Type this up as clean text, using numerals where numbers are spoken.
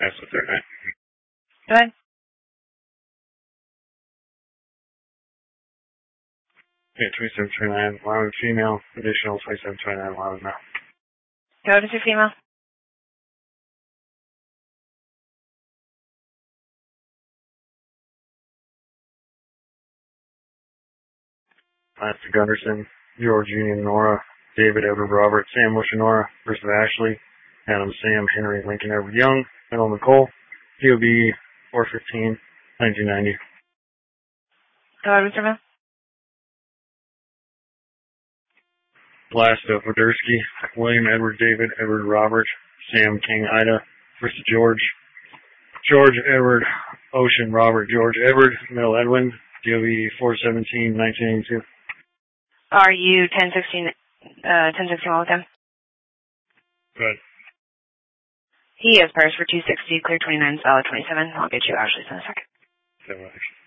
That's the third night. Go ahead. Yeah, 2729, allowing female. Additional 2729, allowing male. Go to your female. Lance Gunderson, George Union Nora, David Edward Robert, Sam Bush and Nora versus Ashley, Adam Sam, Henry Lincoln Edward Young, Ethel Nicole, DOB 415, 1990. Go ahead, Mr. Mill. Blasta Podersky, William Edward David Edward Robert, Sam King Ida versus George Edward Ocean Robert George Edward Mill Edwin, DOB 417, 1982. Are you 1016 with him? Good. He is purse for 260, clear 29, solid 27. I'll get you Ashley's in a second. 7